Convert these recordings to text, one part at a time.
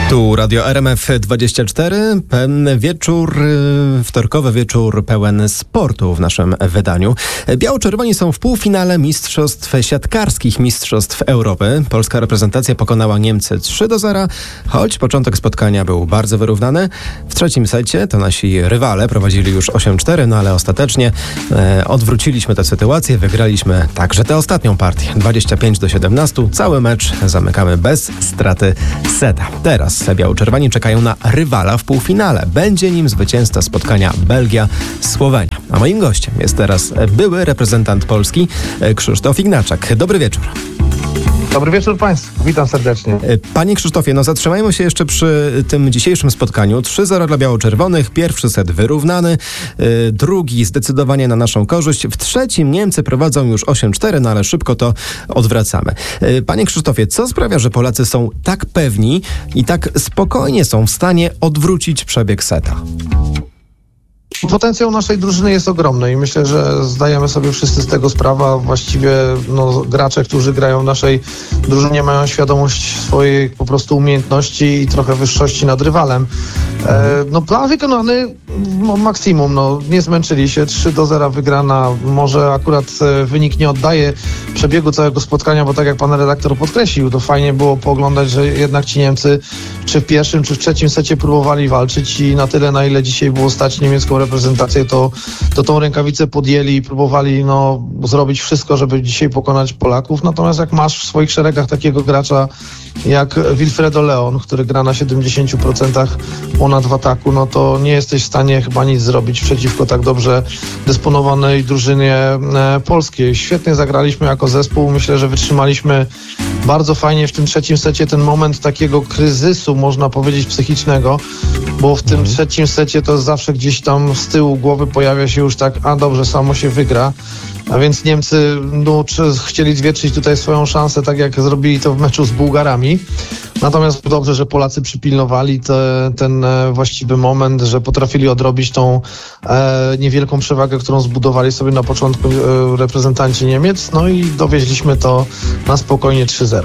Tu Radio RMF24, pełen wieczór, wtorkowy wieczór pełen sportu w naszym wydaniu. Biało-czerwoni są w półfinale mistrzostw siatkarskich, mistrzostw Europy. Polska reprezentacja pokonała Niemcy 3-0, choć początek spotkania był bardzo wyrównany. W trzecim secie to nasi rywale prowadzili już 8-4, no ale ostatecznie odwróciliśmy tę sytuację, wygraliśmy także tę ostatnią partię, 25-17. Cały mecz zamykamy bez straty seta. Teraz biało-czerwoni czekają na rywala w półfinale. Będzie nim zwycięzca spotkania Belgia-Słowenia. A moim gościem jest teraz były reprezentant Polski Krzysztof Ignaczak. Dobry wieczór. Dobry wieczór Państwu, witam serdecznie. Panie Krzysztofie, zatrzymajmy się jeszcze przy tym dzisiejszym spotkaniu. 3-0 dla biało-czerwonych, pierwszy set wyrównany, drugi zdecydowanie na naszą korzyść. W trzecim Niemcy prowadzą już 8-4, ale szybko to odwracamy. Panie Krzysztofie, co sprawia, że Polacy są tak pewni i tak spokojnie są w stanie odwrócić przebieg seta? Potencjał naszej drużyny jest ogromny i myślę, że zdajemy sobie wszyscy z tego sprawę. Właściwie gracze, którzy grają w naszej drużynie, mają świadomość swojej po prostu umiejętności i trochę wyższości nad rywalem. Plan wykonany maksimum, nie zmęczyli się, 3-0 wygrana. Może akurat wynik nie oddaje przebiegu całego spotkania, bo tak jak pan redaktor podkreślił, to fajnie było pooglądać, że jednak ci Niemcy czy w pierwszym, czy w trzecim secie próbowali walczyć i na tyle, na ile dzisiaj było stać niemiecką reprezentację, to tą rękawicę podjęli i próbowali zrobić wszystko, żeby dzisiaj pokonać Polaków. Natomiast jak masz w swoich szeregach takiego gracza jak Wilfredo Leon, który gra na 70% ponad w ataku, to nie jesteś w stanie chyba nic zrobić przeciwko tak dobrze dysponowanej drużynie polskiej. Świetnie zagraliśmy jako zespół. Myślę, że wytrzymaliśmy bardzo fajnie w tym trzecim secie ten moment takiego kryzysu, można powiedzieć, psychicznego, bo w tym trzecim secie to zawsze gdzieś tam z tyłu głowy pojawia się już tak, dobrze, samo się wygra. A więc Niemcy chcieli zwietrzyć tutaj swoją szansę, tak jak zrobili to w meczu z Bułgarami. Natomiast dobrze, że Polacy przypilnowali ten właściwy moment, że potrafili odrobić tą niewielką przewagę, którą zbudowali sobie na początku reprezentanci Niemiec. I dowieźliśmy to na spokojnie 3-0.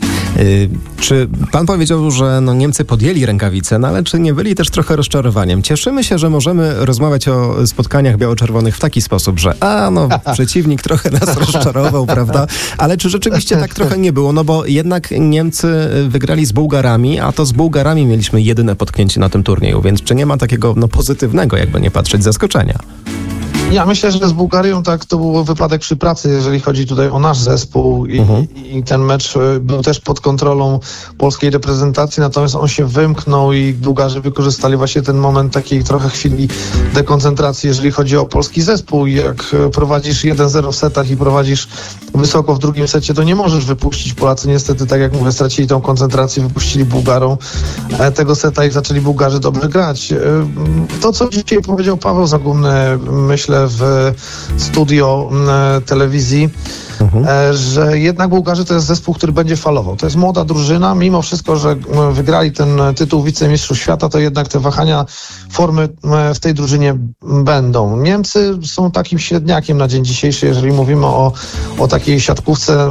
Czy pan powiedział, że Niemcy podjęli rękawice, ale czy nie byli też trochę rozczarowaniem? Cieszymy się, że możemy rozmawiać o spotkaniach biało-czerwonych w taki sposób, że przeciwnik trochę nas rozczarował, prawda? Ale czy rzeczywiście tak trochę nie było? Bo jednak Niemcy wygrali z Bułgarami, a to z Bułgarami mieliśmy jedyne potknięcie na tym turnieju, więc czy nie ma takiego pozytywnego, jakby nie patrzeć, zaskoczenia? Ja myślę, że z Bułgarią to był wypadek przy pracy, jeżeli chodzi tutaj o nasz zespół i ten mecz był też pod kontrolą polskiej reprezentacji, natomiast on się wymknął i Bułgarzy wykorzystali właśnie ten moment takiej trochę chwili dekoncentracji, jeżeli chodzi o polski zespół. Jak prowadzisz 1-0 w setach i prowadzisz wysoko w drugim secie, to nie możesz wypuścić. Polacy niestety, tak jak mówię, stracili tą koncentrację, wypuścili Bułgarom tego seta i zaczęli Bułgarzy dobrze grać. To, co dzisiaj powiedział Paweł Zagumny, myślę, w studio telewizji, że jednak Bułgarzy to jest zespół, który będzie falował. To jest młoda drużyna, mimo wszystko, że wygrali ten tytuł wicemistrzów świata, to jednak te wahania formy w tej drużynie będą. Niemcy są takim średniakiem na dzień dzisiejszy, jeżeli mówimy o takiej siatkówce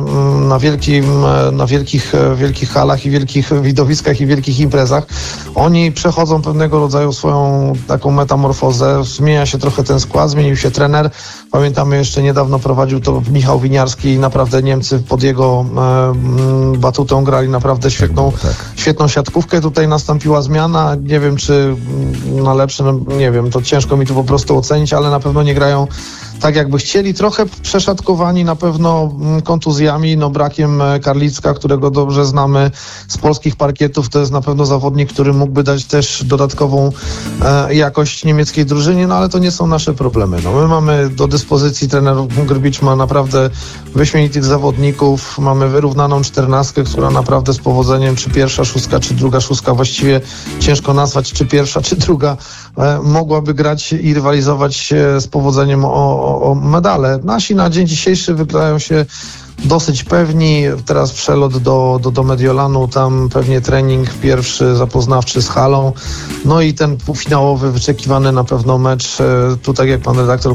na wielkich halach i wielkich widowiskach i wielkich imprezach. Oni przechodzą pewnego rodzaju swoją taką metamorfozę, zmienia się trochę ten skład, zmienił się trener. Pamiętamy, jeszcze niedawno prowadził to Michał Winiarski i naprawdę Niemcy pod jego batutą grali naprawdę świetną siatkówkę. Tutaj nastąpiła zmiana. Nie wiem, czy na lepsze, nie wiem, to ciężko mi tu po prostu ocenić, ale na pewno nie grają tak, jakby chcieli. Trochę przeszatkowani na pewno kontuzjami, brakiem Karlicka, którego dobrze znamy z polskich parkietów. To jest na pewno zawodnik, który mógłby dać też dodatkową jakość niemieckiej drużynie, ale to nie są nasze problemy. My mamy do dyspozycji, trener Grbicz ma naprawdę wyśmienitych zawodników, mamy wyrównaną 14, która naprawdę z powodzeniem, czy pierwsza szóstka, czy druga szóstka, właściwie ciężko nazwać, czy pierwsza, czy druga, mogłaby grać i rywalizować z powodzeniem o medale. Nasi na dzień dzisiejszy wyglądają się dosyć pewni. Teraz przelot do Mediolanu, tam pewnie trening pierwszy zapoznawczy z halą. I ten półfinałowy, wyczekiwany na pewno mecz. Tu, tak jak pan redaktor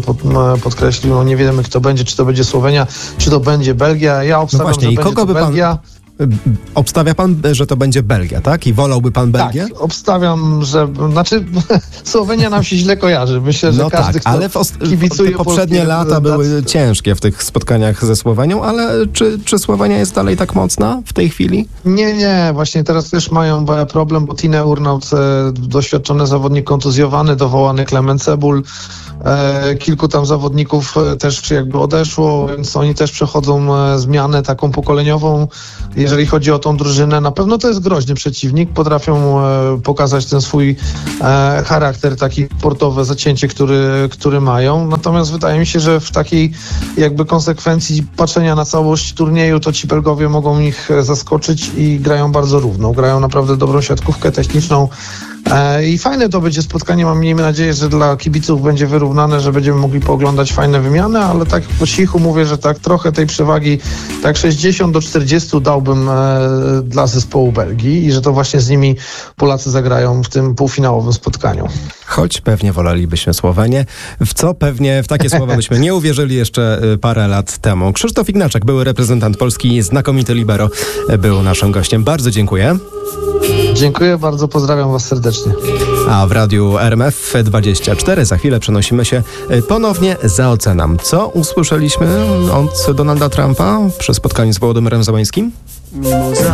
podkreślił, nie wiemy, kto będzie, czy to będzie Słowenia, czy to będzie Belgia. Ja obstawiam, że będzie to Belgia. Obstawia pan, że to będzie Belgia, tak? I wolałby pan Belgię? Tak, obstawiam, że... Znaczy, Słowenia nam się źle kojarzy. Myślę, że każdy, kto ale kibicuje te poprzednie lata były ciężkie w tych spotkaniach ze Słowenią, ale czy Słowenia jest dalej tak mocna w tej chwili? Nie. Właśnie teraz też mają problem, bo Tine Urnaut, doświadczony zawodnik kontuzjowany, dowołany Klement Cebul, kilku tam zawodników też jakby odeszło, więc oni też przechodzą zmianę taką pokoleniową. Jeżeli chodzi o tą drużynę, na pewno to jest groźny przeciwnik. Potrafią pokazać ten swój charakter, taki sportowe zacięcie, który mają. Natomiast wydaje mi się, że w takiej jakby konsekwencji patrzenia na całość turnieju, to ci Belgowie mogą ich zaskoczyć i grają bardzo równo. Grają naprawdę dobrą siatkówkę techniczną. I fajne to będzie spotkanie. Miejmy nadzieję, że dla kibiców będzie wyrównane, że będziemy mogli pooglądać fajne wymiany, ale tak po cichu mówię, że tak trochę tej przewagi, tak 60-40 dałbym dla zespołu Belgii i że to właśnie z nimi Polacy zagrają w tym półfinałowym spotkaniu. Choć pewnie wolelibyśmy Słowenię, w co pewnie w takie słowa byśmy nie uwierzyli jeszcze parę lat temu. Krzysztof Ignaczak, były reprezentant Polski, znakomity libero, był naszym gościem. Bardzo dziękuję. Dziękuję bardzo, pozdrawiam was serdecznie. A w radiu RMF24 za chwilę przenosimy się ponownie za ocenam. Co usłyszeliśmy od Donalda Trumpa przy spotkaniu z Wołodymyrem Zełańskim?